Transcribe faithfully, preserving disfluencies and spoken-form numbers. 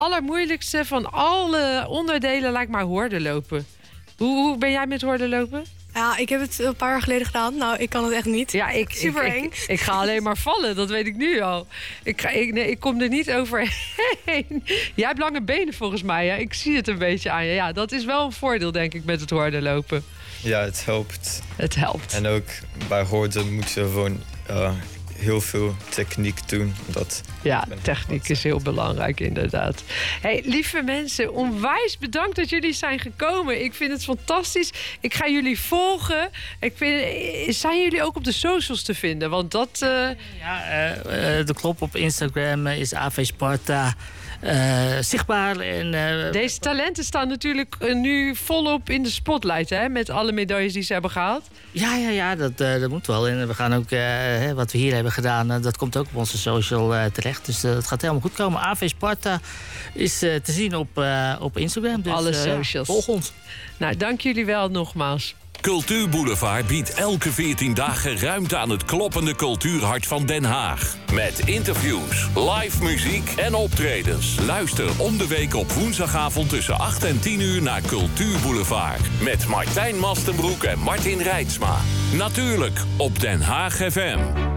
allermoeilijkste van alle onderdelen lijkt maar hordenlopen. Hoe, hoe ben jij met hordenlopen? Ja, ik heb het een paar jaar geleden gedaan. Nou, ik kan het echt niet. Ja, ik, Super ik, eng. ik, ik ga alleen maar vallen, dat weet ik nu al. Ik, ga, ik, nee, ik kom er niet overheen. Jij hebt lange benen volgens mij, hè? Ik zie het een beetje aan je. Ja, dat is wel een voordeel, denk ik, met het hordenlopen. Ja, het helpt. Het helpt. En ook bij horden moet je gewoon uh, heel veel techniek doen. Dat ja, techniek is heel belangrijk, inderdaad. Hey, lieve mensen, onwijs bedankt dat jullie zijn gekomen. Ik vind het fantastisch. Ik ga jullie volgen. Ik vind, zijn jullie ook op de socials te vinden? Want dat... Uh... Ja, uh, dat klopt. Op Instagram is A V Sparta uh, zichtbaar. En, uh... Deze talenten staan natuurlijk uh, nu volop in de spotlight, hè? Met alle medailles die ze hebben gehaald. Ja, ja, ja, dat, uh, dat moet wel. En we gaan ook, uh, wat we hier hebben gedaan, uh, dat komt ook op onze social uh, terecht. Dus uh, het gaat helemaal goed komen. A V Sparta is uh, te zien op, uh, op Instagram. Dus, alle uh, socials. Ja, volg ons. Nou, dank jullie wel nogmaals. Cultuurboulevard biedt elke veertien dagen ruimte aan het kloppende cultuurhart van Den Haag. Met interviews, live muziek en optredens. Luister om de week op woensdagavond tussen acht en tien uur naar Cultuurboulevard. Met Martijn Mastenbroek en Martin Reitsma. Natuurlijk op Den Haag F M.